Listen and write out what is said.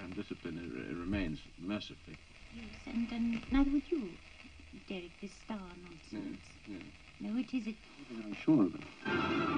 undisciplined remains, mercifully. Yes, and neither would you, Derek, this star nonsense. Yes. No, it isn't. I'm sure of it.